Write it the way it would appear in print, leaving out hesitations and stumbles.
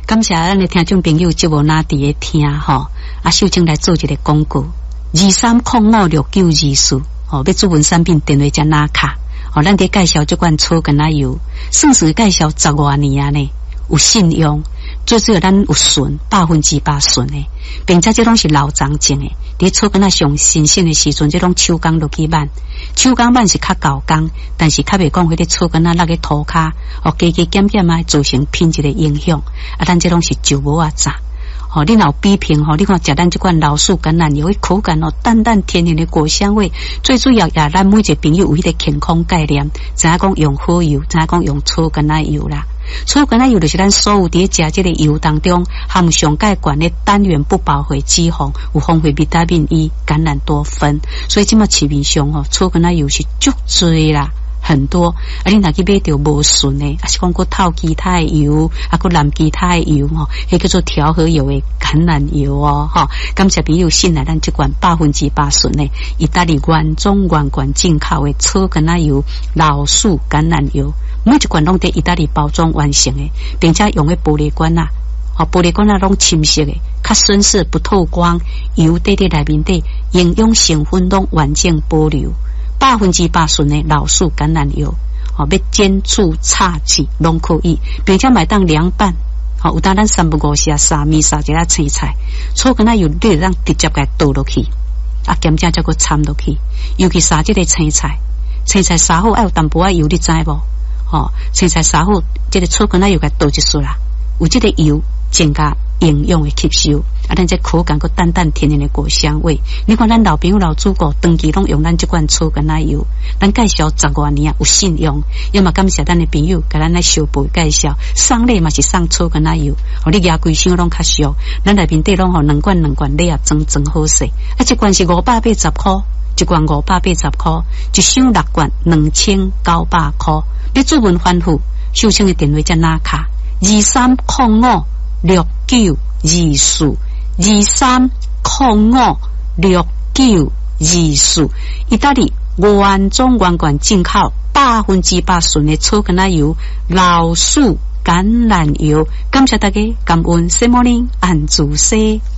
感谢咱的听众朋友，节目哪伫咧听吼？秀清来做一个广告，23056924哦，要主文产品电话加拿卡哦，咱伫介绍这款草根仔油，算是介绍10多年啊呢，有信用，最主要咱有纯100%纯的，并且这拢是老长种的。伫草根仔上新鲜的时阵，这种手工落去慢，手工慢是较高工，但是较袂讲迄个草根仔落去涂骹，哦，加加减减啊，造成品质的影响。啊，咱这拢是旧无啊杂。哦，你若比拼吼，你看食咱这款老树橄榄油，口感哦淡淡甜甜的果香味，最主要也咱每一个朋友有迄个健康概念，知影讲用好油，知影讲用草橄榄油啦。草橄榄油就是咱所有伫食这个油当中含上介悬的单元不饱和脂肪，有丰富维他命 E、橄榄多酚，所以即马市面上吼草橄榄油是足多啦。很多，啊！你若去买到无纯的，啊是讲过透其他的油，啊个蓝其他的油吼，迄叫做调和油的橄榄油哦，吼！感谢朋友信赖咱这款100%纯的意大利原装原罐进口的草橄榄油、老树橄榄油，每一罐拢在意大利包装完成的，并且用的玻璃罐啊，哦，玻璃罐啊拢深色的，较深色不透光，油底在内面底，营养成分拢完整保留。100%纯的老树橄榄油，哦，要煎煮炒制拢可以，并且买当凉拌，哦，有当咱3不5时啊，沙米沙一下青菜，草橄榄油你让直接给倒落去，啊，咸正再个掺落去，尤其沙这个青菜，青菜沙好爱有淡薄仔油，你知无？哦，青菜沙好，这个草橄榄油给倒一撮啦，有这个油增加营养的吸收。啊，咱这口感个淡淡甜甜的果香味，你看咱老朋友老祖国长期拢用咱这款草橄榄油，咱介绍10多年啊，有信用。要么感谢咱的朋友，甲咱来小辈介绍，送礼嘛是送草橄榄油，互你牙规箱拢较俗，咱内面底拢互2罐礼啊，装好势。啊，一罐是580块，一罐580块，一箱6罐2900块。你主文反复，秀清的电话加拿卡23056924，23056924，意大利原装原罐进口100%纯的草橄榄油、老树橄榄油。感谢大家，感恩 Good morning 安主西。